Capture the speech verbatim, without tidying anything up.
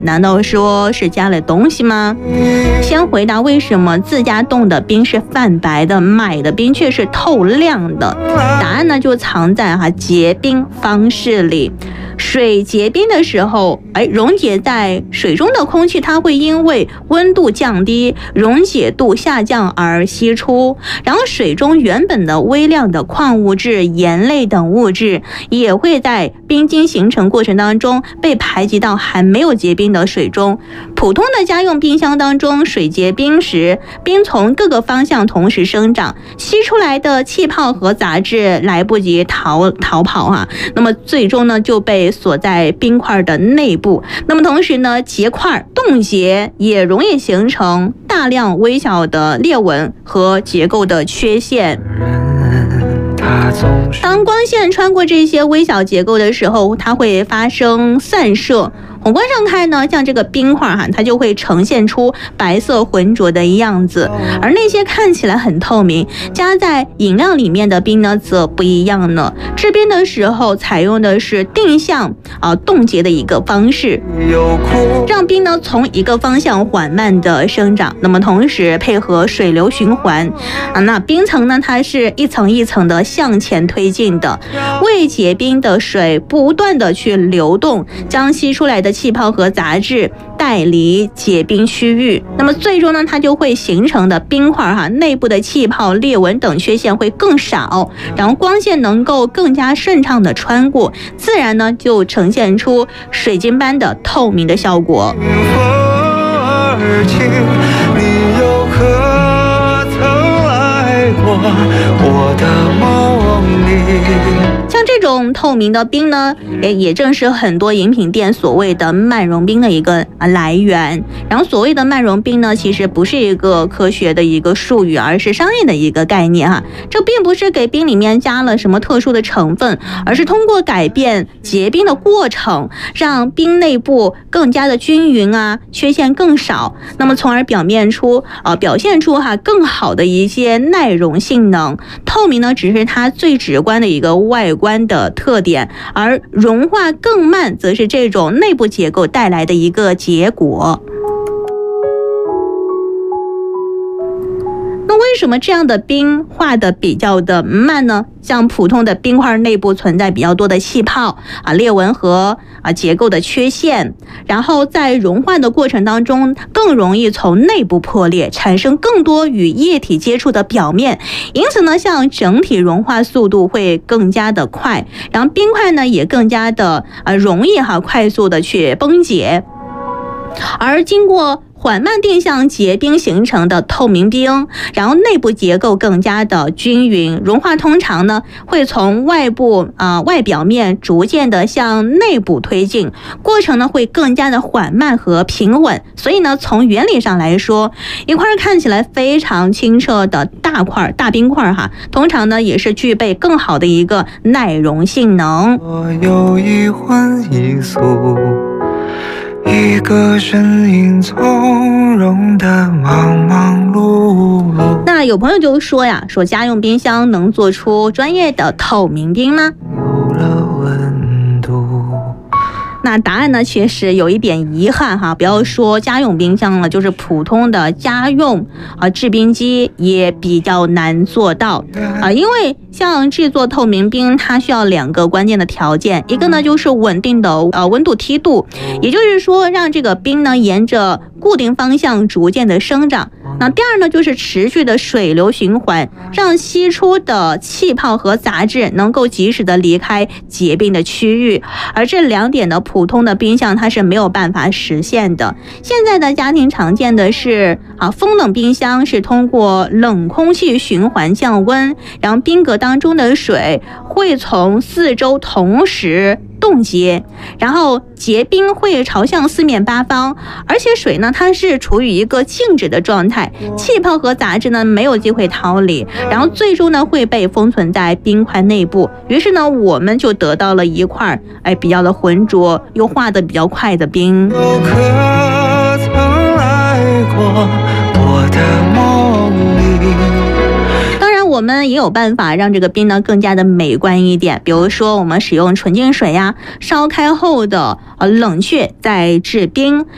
难道说是加了东西吗？先回答为什么自家冻的冰是泛白的，买的冰却是透亮的？答案呢就藏在哈结冰方式里。水结冰的时候，哎，溶解在水中的空气，它会因为温度降低，溶解度下降而析出。然后水中原本的微量的矿物质、盐类等物质，也会在冰晶形成过程当中被排挤到还没有结冰的水中。普通的家用冰箱当中，水结冰时，冰从各个方向同时生长，吸出来的气泡和杂质来不及逃逃跑啊，那么最终呢就被锁在冰块的内部。那么同时呢，结块冻结也容易形成大量微小的裂纹和结构的缺陷。当光线穿过这些微小结构的时候，它会发生散射。宏观上看呢，像这个冰块哈，它就会呈现出白色浑浊的样子，而那些看起来很透明加在饮料里面的冰呢，则不一样呢。制冰的时候采用的是定向啊冻结的一个方式，让冰呢从一个方向缓慢的生长，那么同时配合水流循环啊，那冰层呢它是一层一层的向前推进的，未结冰的水不断的去流动，将吸出来的气泡和杂质带离结冰区域，那么最终呢，它就会形成的冰块哈，内部的气泡、裂纹等缺陷会更少，然后光线能够更加顺畅的穿过，自然呢就呈现出水晶般的透明的效果。你又可曾来过我的梦里？像这种透明的冰呢，也也正是很多饮品店所谓的慢溶冰的一个来源。然后所谓的慢溶冰呢，其实不是一个科学的一个术语，而是商业的一个概念哈。这并不是给冰里面加了什么特殊的成分，而是通过改变结冰的过程，让冰内部更加的均匀啊，缺陷更少，那么从而表面出呃表现出哈更好的一些耐溶性能。透明呢，只是它最直观的一个外观的特点，而融化更慢则是这种内部结构带来的一个结果。那为什么这样的冰化的比较的慢呢？像普通的冰块内部存在比较多的气泡啊、裂纹和啊结构的缺陷，然后在融化的过程当中更容易从内部破裂，产生更多与液体接触的表面，因此呢，像整体融化速度会更加的快，然后冰块呢也更加的啊容易哈快速的去崩解，而经过缓慢定向结冰形成的透明冰，然后内部结构更加的均匀，融化通常呢会从外部啊、呃、外表面逐渐的向内部推进，过程呢会更加的缓慢和平稳。所以呢，从原理上来说，一块看起来非常清澈的大块大冰块哈，通常呢也是具备更好的一个耐溶性能。我有一荤一素，一个身影从容的忙忙碌碌。那有朋友就说呀，说家用冰箱能做出专业的透明冰吗？有了温度。那答案呢，确实有一点遗憾哈，不要说家用冰箱了，就是普通的家用啊制冰机也比较难做到啊，因为像制作透明冰，它需要两个关键的条件，一个呢就是稳定的呃温度梯度，也就是说让这个冰呢沿着固定方向逐渐的生长。那第二呢，就是持续的水流循环，让吸出的气泡和杂质能够及时的离开结冰的区域，而这两点的普通的冰箱它是没有办法实现的。现在的家庭常见的是啊，风冷冰箱是通过冷空气循环降温，然后冰格当中的水会从四周同时冻结，然后结冰会朝向四面八方，而且水呢它是处于一个静止的状态，气泡和杂质呢没有机会逃离，然后最终呢会被封存在冰块内部，于是呢我们就得到了一块哎比较的浑浊又化的比较快的冰。有可曾来过我的梦里？我们也有办法让这个冰呢更加的美观一点，比如说我们使用纯净水呀，烧开后的呃冷却再制冰，